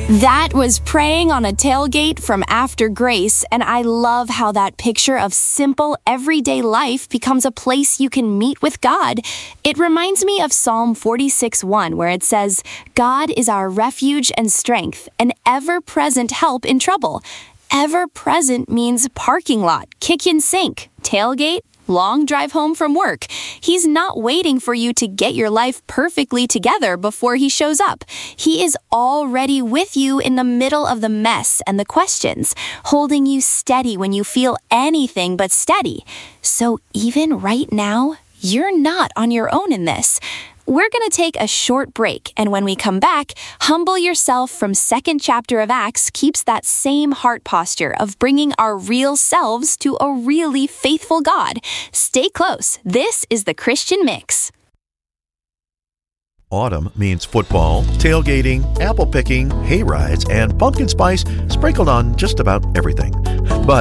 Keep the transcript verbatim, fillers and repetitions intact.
That was Praying on a Tailgate from After Grace, and I love how that picture of simple, everyday life becomes a place you can meet with God. It reminds me of Psalm forty-six one, where it says, "God is our refuge and strength, an ever-present help in trouble." Ever-present means parking lot, kitchen sink, tailgate, long drive home from work. He's not waiting for you to get your life perfectly together before he shows up. He is already with you in the middle of the mess and the questions, holding you steady when you feel anything but steady. So even right now, you're not on your own in this. We're going to take a short break, and when we come back, Humble Yourself from second chapter of Acts keeps that same heart posture of bringing our real selves to a really faithful God. Stay close. This is the Christian Mix. Autumn means football, tailgating, apple picking, hay rides, and pumpkin spice sprinkled on just about everything. But